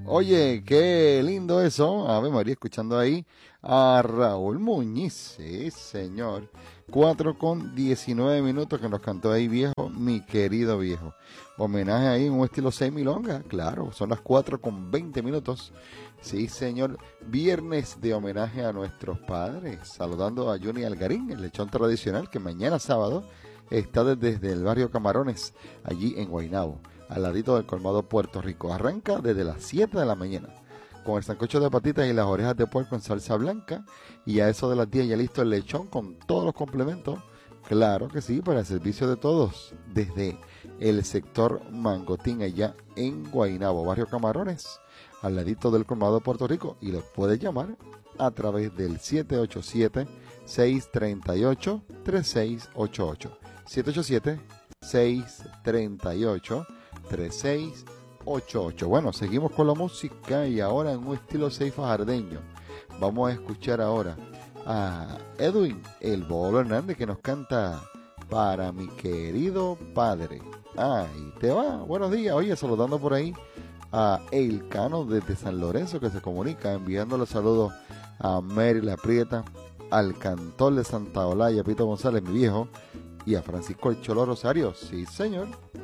Oye, qué lindo eso. Ave María, escuchando ahí a Raúl Muñiz. Sí, señor. 4:19 que nos cantó ahí viejo, mi querido viejo. Homenaje ahí en un estilo semi-longa. Claro, son las 4:20. Sí, señor. Viernes de homenaje a nuestros padres. Saludando a Johnny Algarín, el lechón tradicional, que mañana sábado está desde el barrio Camarones, allí en Guaynabo, al ladito del colmado Puerto Rico. Arranca desde las 7 de la mañana, con el sancocho de patitas y las orejas de puerco en salsa blanca, y a eso de las 10 ya listo el lechón con todos los complementos. Claro que sí, para el servicio de todos, desde el sector Mangotín, allá en Guaynabo, barrio Camarones, al ladito del colmado Puerto Rico, y los puedes llamar a través del 787-638-3688. 787-638-3688. Bueno, seguimos con la música y ahora en un estilo seifajardeño. Vamos a escuchar ahora a Edwin el Bolo Hernández, que nos canta Para mi querido padre. Ahí te va. Buenos días. Oye, saludando por ahí a El Cano desde San Lorenzo, que se comunica, enviándole saludos a Mary La Prieta, al cantor de Santa Olaya, Pito González, mi viejo, y a Francisco El Cholo Rosario. Sí, señor.